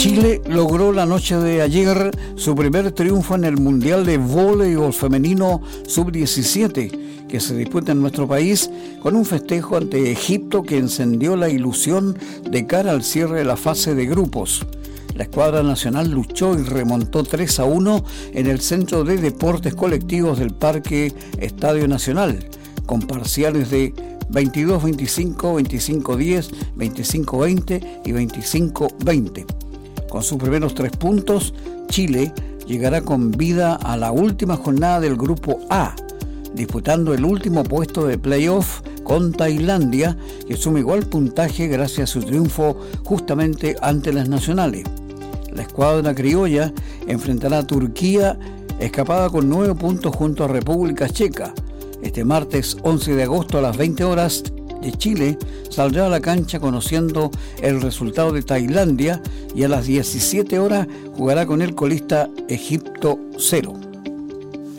Chile logró la noche de ayer su primer triunfo en el Mundial de Voleibol Femenino Sub-17, que se disputa en nuestro país, con un festejo ante Egipto que encendió la ilusión de cara al cierre de la fase de grupos. La escuadra nacional luchó y remontó 3-1 en el Centro de Deportes Colectivos del Parque Estadio Nacional, con parciales de 22-25, 25-10, 25-20 y 25-20. Con sus primeros 3 puntos, Chile llegará con vida a la última jornada del Grupo A, disputando el último puesto de playoff con Tailandia, que suma igual puntaje gracias a su triunfo justamente ante las nacionales. La escuadra criolla enfrentará a Turquía, escapada con 9 puntos junto a República Checa. Este martes 11 de agosto a las 20 horas de Chile saldrá a la cancha conociendo el resultado de Tailandia y a las 17 horas jugará con el colista Egipto 0.